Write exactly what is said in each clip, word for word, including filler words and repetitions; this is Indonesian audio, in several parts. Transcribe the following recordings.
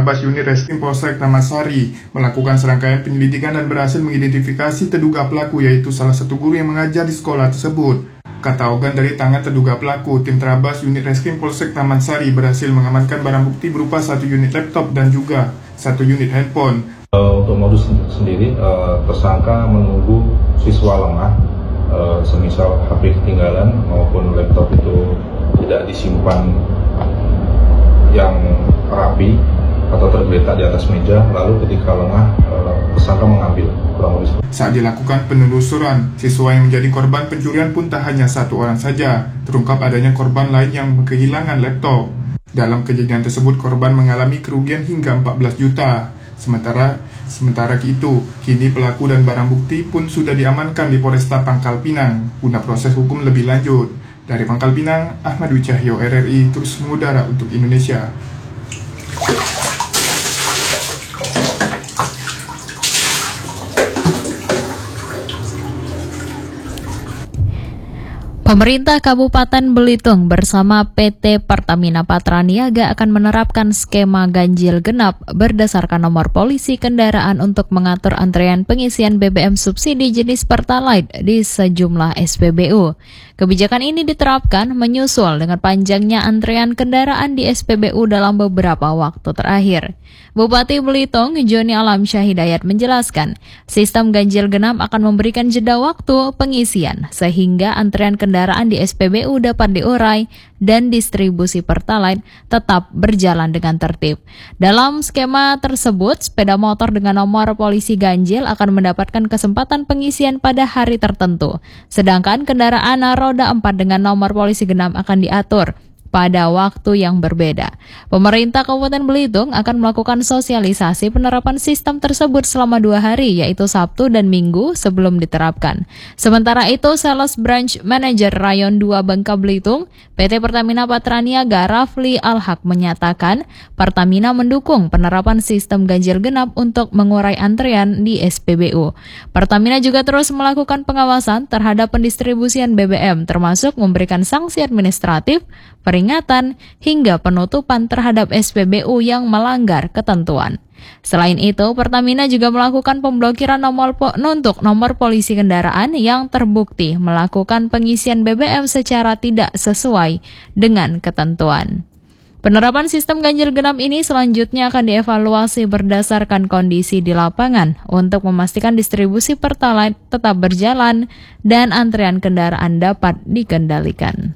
Trabas Unit Reskrim Polsek Taman Sari melakukan serangkaian penyelidikan dan berhasil mengidentifikasi terduga pelaku, yaitu salah satu guru yang mengajar di sekolah tersebut. Kata Ogan, dari tangan terduga pelaku, tim Trabas Unit Reskrim Polsek Taman Sari berhasil mengamankan barang bukti berupa satu unit laptop dan juga satu unit handphone. Uh, untuk modus sendiri, uh, tersangka menunggu siswa lengah, uh, semisal H P ketinggalan maupun laptop itu tidak disimpan yang rapi atau tergeletak di atas meja, lalu ketika lengah uh, tersangka mengambil. Kurang lebih. Saat dilakukan penelusuran, siswa yang menjadi korban pencurian pun tak hanya satu orang saja. Terungkap adanya korban lain yang kehilangan laptop. Dalam kejadian tersebut, korban mengalami kerugian hingga empat belas juta. Sementara sementara itu, kini pelaku dan barang bukti pun sudah diamankan di Polresta Pangkal Pinang guna proses hukum lebih lanjut. Dari Pangkal Pinang, Ahmad Wicahyo, R R I terus mengudara untuk Indonesia. Pemerintah Kabupaten Belitung bersama P T Pertamina Patraniaga akan menerapkan skema ganjil genap berdasarkan nomor polisi kendaraan untuk mengatur antrean pengisian B B M subsidi jenis Pertalite di sejumlah S P B U. Kebijakan ini diterapkan menyusul dengan panjangnya antrean kendaraan di S P B U dalam beberapa waktu terakhir. Bupati Belitung, Joni Alamsyah Hidayat menjelaskan, sistem ganjil genap akan memberikan jeda waktu pengisian sehingga antrean kendaraan di S P B U dapat diurai dan distribusi Pertalite tetap berjalan dengan tertib. Dalam skema tersebut, sepeda motor dengan nomor polisi ganjil akan mendapatkan kesempatan pengisian pada hari tertentu, sedangkan kendaraan roda empat dengan nomor polisi genap akan diatur pada waktu yang berbeda. Pemerintah Kabupaten Belitung akan melakukan sosialisasi penerapan sistem tersebut selama dua hari, yaitu Sabtu dan Minggu sebelum diterapkan. Sementara itu, Sales Branch Manager Rayon dua Bangka Belitung, P T Pertamina Patraniaga Rafli Alhaq menyatakan, Pertamina mendukung penerapan sistem ganjil genap untuk mengurai antrean di S P B U. Pertamina juga terus melakukan pengawasan terhadap pendistribusian B B M, termasuk memberikan sanksi administratif, peringatan, hingga penutupan terhadap S P B U yang melanggar ketentuan. Selain itu, Pertamina juga melakukan pemblokiran nomor po- untuk nomor polisi kendaraan yang terbukti melakukan pengisian B B M secara tidak sesuai dengan ketentuan. Penerapan sistem ganjil genap ini selanjutnya akan dievaluasi berdasarkan kondisi di lapangan untuk memastikan distribusi Pertalite tetap berjalan dan antrean kendaraan dapat dikendalikan.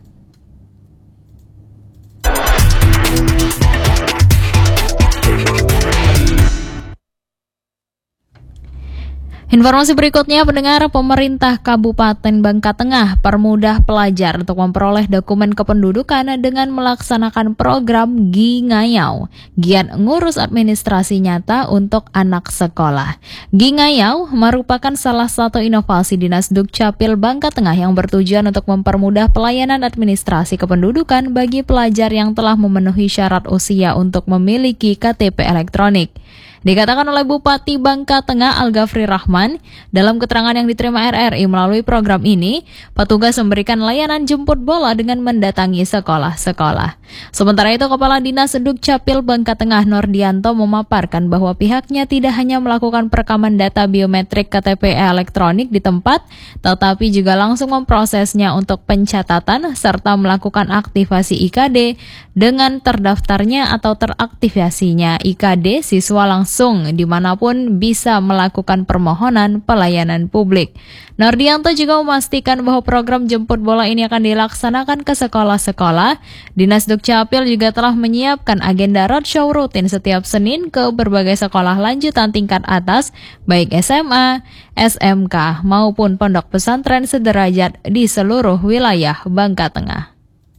Informasi berikutnya, pendengar, pemerintah Kabupaten Bangka Tengah permudah pelajar untuk memperoleh dokumen kependudukan dengan melaksanakan program Gingayau, giat ngurus administrasi nyata untuk anak sekolah. Gingayau merupakan salah satu inovasi Dinas Dukcapil Bangka Tengah yang bertujuan untuk mempermudah pelayanan administrasi kependudukan bagi pelajar yang telah memenuhi syarat usia untuk memiliki K T P elektronik. Dikatakan oleh Bupati Bangka Tengah Al-Ghafri Rahman, dalam keterangan yang diterima R R I melalui program ini, petugas memberikan layanan jemput bola dengan mendatangi sekolah-sekolah. Sementara itu, Kepala Dinas Dukcapil Bangka Tengah Nordianto memaparkan bahwa pihaknya tidak hanya melakukan perekaman data biometrik K T P elektronik di tempat, tetapi juga langsung memprosesnya untuk pencatatan serta melakukan aktivasi I K D dengan terdaftarnya atau teraktivasinya I K D siswa langsung dimanapun bisa melakukan permohonan pelayanan publik. Nordianto juga memastikan bahwa program jemput bola ini akan dilaksanakan ke sekolah-sekolah. Dinas Dukcapil juga telah menyiapkan agenda roadshow rutin setiap Senin ke berbagai sekolah lanjutan tingkat atas, baik S M A, S M K maupun pondok pesantren sederajat di seluruh wilayah Bangka Tengah.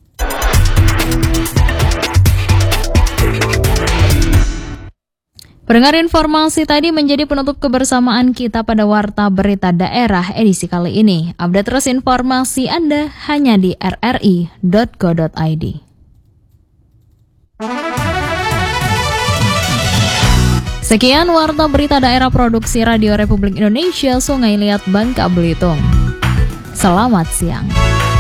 Pendengar, informasi tadi menjadi penutup kebersamaan kita pada Warta Berita Daerah edisi kali ini. Update terus informasi Anda hanya di r r i dot go dot i d. Sekian Warta Berita Daerah Produksi Radio Republik Indonesia Sungai Liat Bangka Belitung. Selamat siang.